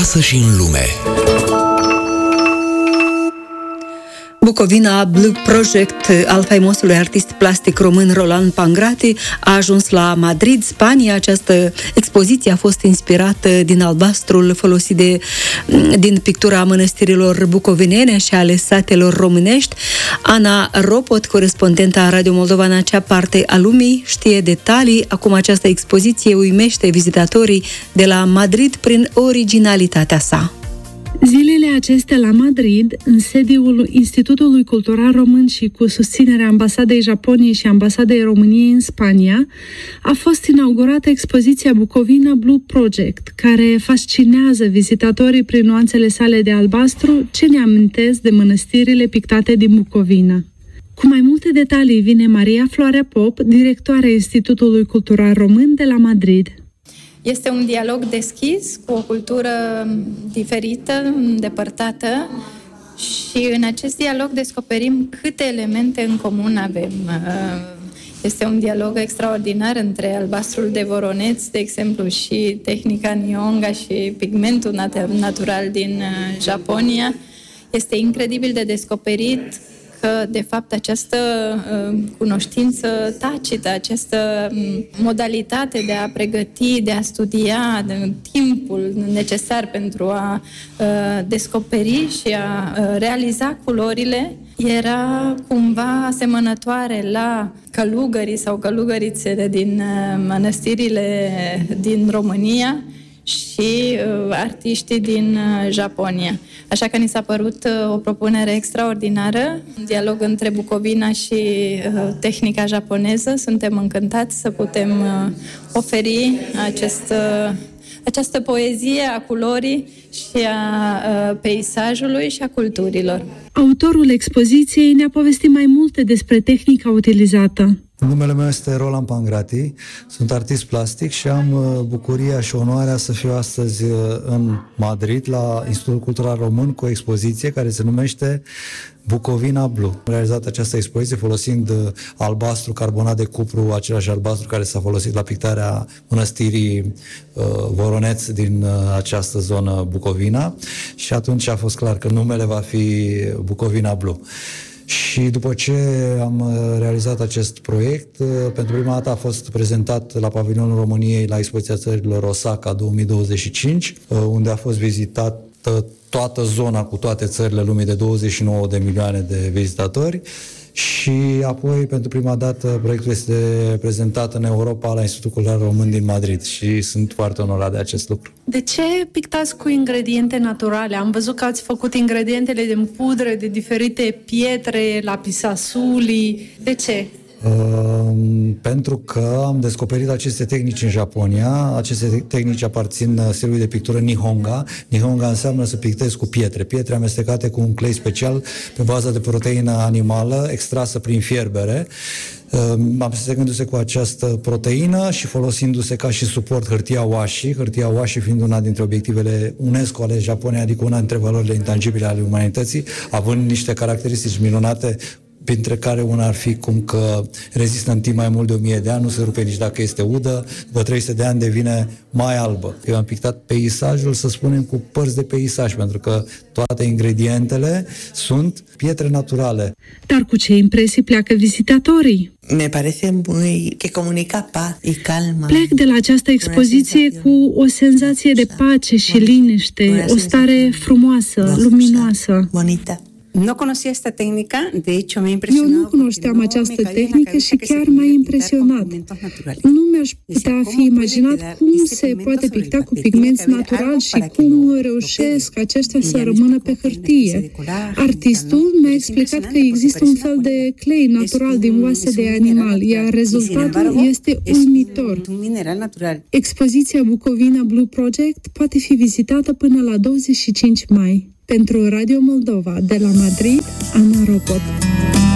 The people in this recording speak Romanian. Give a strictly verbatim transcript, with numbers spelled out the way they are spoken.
acasă și în lume. Bucovina Blue Project al faimosului artist plastic român Roland Pangrati a ajuns la Madrid, Spania. Această expoziție a fost inspirată din albastrul folosit de, din pictura mănăstirilor bucovinene și ale satelor românești. Ana Ropot, corespondenta Radio Moldova în acea parte a lumii, știe detalii. Acum această expoziție uimește vizitatorii de la Madrid prin originalitatea sa. Zilele acestea la Madrid, în sediul Institutului Cultural Român și cu susținerea Ambasadei Japoniei și Ambasadei României în Spania, a fost inaugurată expoziția Bucovina Blue Project, care fascinează vizitatorii prin nuanțele sale de albastru ce ne amintesc de mănăstirile pictate din Bucovina. Cu mai multe detalii vine Maria Floarea Pop, directoarea Institutului Cultural Român de la Madrid. Este un dialog deschis cu o cultură diferită, îndepărtată și în acest dialog descoperim câte elemente în comun avem. Este un dialog extraordinar între albastrul de Voroneț, de exemplu, și tehnica Nihonga și pigmentul natural din Japonia. Este incredibil de descoperit că, de fapt, această uh, cunoștință tacită, această um, modalitate de a pregăti, de a studia, de timpul necesar pentru a uh, descoperi și a uh, realiza culorile, era cumva asemănătoare la călugării sau călugărițele din uh, mănăstirile din România și uh, artiștii din uh, Japonia. Așa că ni s-a părut uh, o propunere extraordinară, un dialog între Bucovina și uh, tehnica japoneză. Suntem încântați să putem uh, oferi acest, uh, această poezie a culorii și a uh, peisajului și a culturilor. Autorul expoziției ne-a povestit mai multe despre tehnica utilizată. Numele meu este Roland Pangrati, sunt artist plastic și am bucuria și onoarea să fiu astăzi în Madrid la Institutul Cultural Român cu o expoziție care se numește Bucovina Blue. Am realizat această expoziție folosind albastru, carbonat de cupru, același albastru care s-a folosit la pictarea mănăstirii uh, Voroneț din uh, această zonă Bucovina și atunci a fost clar că numele va fi Bucovina Blue. Și după ce am realizat acest proiect, pentru prima dată a fost prezentat la Pavilionul României la Expoziția Țărilor Osaka două mii douăzeci și cinci, unde a fost vizitată toată zona cu toate țările lumii de douăzeci și nouă de milioane de vizitatori. Și apoi, pentru prima dată, proiectul este prezentat în Europa la Institutul Cultural Român din Madrid și sunt foarte onorat de acest lucru. De ce pictați cu ingrediente naturale? Am văzut că ați făcut ingredientele din pudre, de diferite pietre, lapisazuli. De ce? Uh, pentru că am descoperit aceste tehnici în Japonia. Aceste tehnici aparțin stilului de pictură Nihonga. Nihonga înseamnă să pictezi cu pietre. Pietre amestecate cu un clei special pe bază de proteină animală extrasă prin fierbere. Uh, amestecându-se cu această proteină și folosindu-se ca și suport hârtia washi, hârtia washi fiind una dintre obiectivele UNESCO ale Japoniei, adică una dintre valorile intangibile ale umanității, având niște caracteristici minunate, printre care una ar fi cum că rezistă în timp mai mult de o mie de ani, nu se rupe nici dacă este udă, după trei sute de ani devine mai albă. Eu am pictat peisajul, să spunem, cu părți de peisaj, pentru că toate ingredientele sunt pietre naturale. Dar cu ce impresii pleacă vizitatorii? Me parece muy que comunica paz y calma. Plec de la această expoziție cu o senzație de pace și liniște, o stare frumoasă, luminoasă. Bonita. No conocía esta técnica, de hecho me impresionó. Eu nu cunoșteam această tehnică și chiar m-a impresionat. Nu mi-aș putea fi imaginat cum se poate picta cu pigmenți naturali și cum reușesc aceștia să rămână pe hârtie. Artistul mi-a explicat că există un fel de clei natural din oase de animal, iar rezultatul este uimitor. Expoziția Bucovina Blue Project poate fi vizitată până la douăzeci și cinci mai. Pentru Radio Moldova, de la Madrid, Ana Ropot.